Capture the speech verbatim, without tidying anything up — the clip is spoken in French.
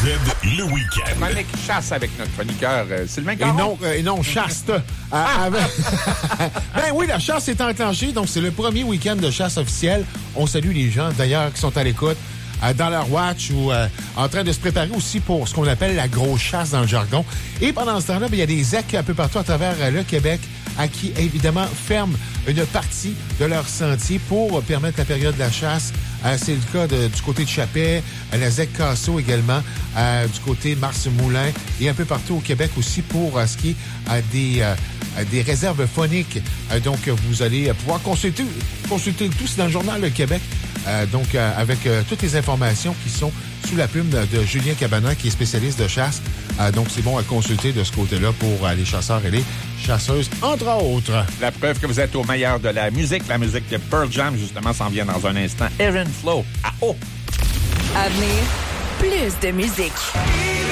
le week-end. Chronique chasse avec notre chroniqueur euh, Sylvain Et Caron. non, euh, et non, chaste. Euh, avec... ben oui, la chasse est enclenchée, donc c'est le premier week-end de chasse officiel. On salue les gens, d'ailleurs, qui sont à l'écoute euh, dans leur watch ou euh, en train de se préparer aussi pour ce qu'on appelle la grosse chasse dans le jargon. Et pendant ce temps-là, ben, il y a des Z E C un peu partout à travers euh, le Québec à qui, évidemment, ferment une partie de leur sentier pour permettre la période de la chasse. Euh, c'est le cas de, du côté de Chapais, euh, la Z E C Casso également, euh, du côté de Mars-Moulin et un peu partout au Québec aussi pour euh, ce qui est euh, des, euh, des réserves phoniques. Euh, donc, vous allez pouvoir consulter, consulter le tout, c'est dans le journal Le Québec. Euh, donc, euh, avec euh, toutes les informations qui sont sous la plume de, de Julien Cabana, qui est spécialiste de chasse. Euh, donc, c'est bon à consulter de ce côté-là pour euh, les chasseurs et les chasseuses, entre autres. La preuve que vous êtes au meilleur de la musique. La musique de Pearl Jam, justement, s'en vient dans un instant. Aaron Flow, à haut. À venir, plus de musique.